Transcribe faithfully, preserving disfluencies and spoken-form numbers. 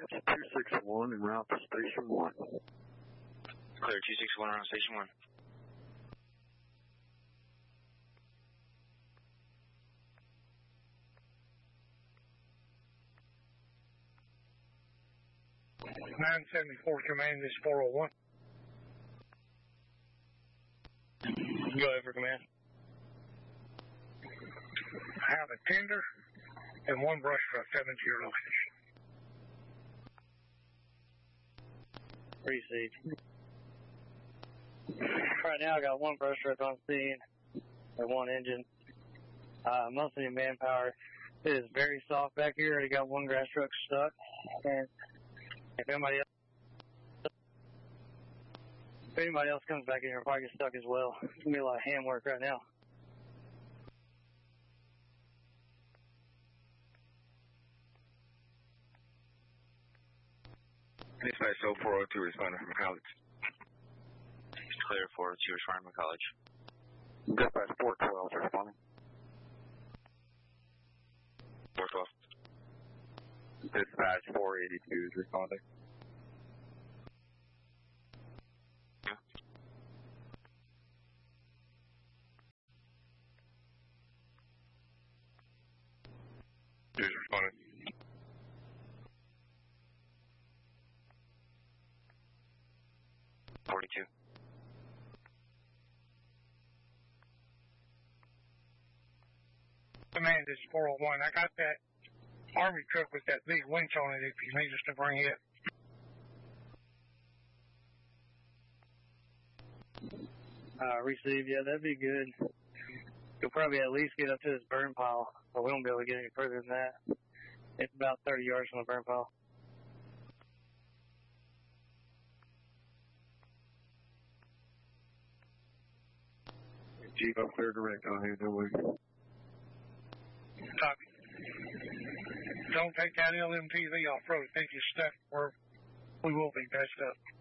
Dispatch two six one en route to Station one. Clear two six one around Station one. nine seventy-four command, this is four oh one. Go ahead for command. I have a tender and one brush truck coming to your location. Received. Right now I got one brush truck on scene and one engine. Uh, most of the manpower is very soft back here. I got one grass truck stuck. And if anybody else, if anybody else comes back in here, probably get stuck as well. It's going to be a lot of hand work right now. Dispatch oh four oh two responding from college. Clear four oh two responding from college. Dispatch four twelve responding. four twelve. Dispatch four eighty-two is responding. Yeah. Two is responding. forty-two. Command, this is four oh one. I got that Army truck with that big winch on it if you need us to bring it. Uh, received, yeah, that'd be good. You'll probably at least get up to this burn pile, but we won't be able to get any further than that. It's about thirty yards from the burn pile. Chief, I'm clear direct on here, don't we? Copy. Don't take that L M T V off-road. Think you're stuck where we will be patched up.